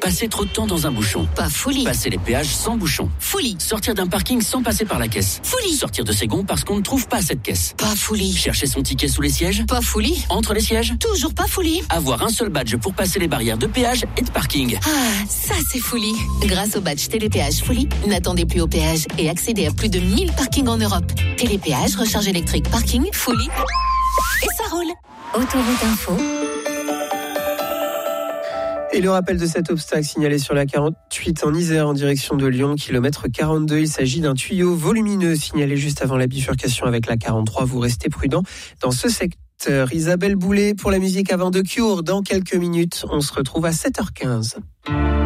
Passer trop de temps dans un bouchon. Pas folie. Passer les péages sans bouchon. Folie. Sortir d'un parking sans passer par la caisse. Folie. Sortir de ses gonds parce qu'on ne trouve pas cette caisse. Pas folie. Chercher son ticket sous les sièges. Pas folie. Entre les sièges. Toujours pas folie. Avoir un seul badge pour passer les barrières de péage et de parking. Ah, ça c'est folie. Grâce au badge Télépéage Folie, n'attendez plus au péage et accédez à plus de 1000 parkings en Europe. Télépéage, recharge électrique, parking, Folie. Et ça roule. Autoroute Info. Et le rappel de cet obstacle signalé sur la 48 en Isère en direction de Lyon, kilomètre 42. Il s'agit d'un tuyau volumineux signalé juste avant la bifurcation avec la 43. Vous restez prudent dans ce secteur. Isabelle Boulay pour la musique avant de Cure. Dans quelques minutes, on se retrouve à 7h15.